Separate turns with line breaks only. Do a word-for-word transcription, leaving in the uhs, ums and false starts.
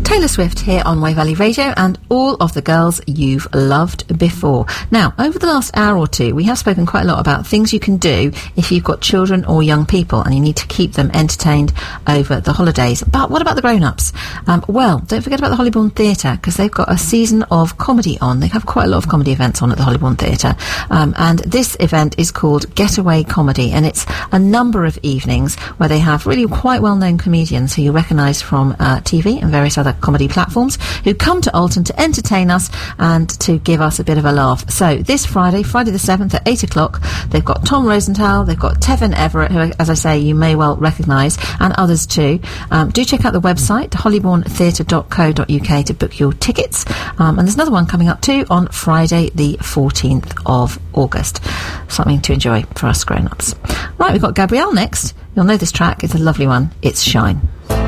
Taylor Swift here on Way Valley Radio and all of the girls you've loved before. Now, over the last hour or two, we have spoken quite a lot about things you can do if you've got children or young people and you need to keep them entertained over the holidays. But what about the grown-ups? Um, well, don't forget about the Hollybourne Theatre, because they've got a season of comedy on. They have quite a lot of comedy events on at the Hollybourne Theatre. Um, and this event is called Getaway Comedy, and it's a number of evenings where they have really quite well-known comedians who you recognise from uh, T V and various other comedy platforms who come to Alton to entertain us and to give us a bit of a laugh. So this Friday, Friday the seventh at eight o'clock, they've got Tom Rosenthal, they've got Tevin Everett, who, as I say, you may well recognise, and others too. Um, do check out the website, hollybourne theatre dot co dot uk, to book your tickets. Um, and there's another one coming up too on Friday the fourteenth of August. Something to enjoy for us grown-ups. Right, we've got Gabrielle next. You'll know this track. It's a lovely one. It's Shine.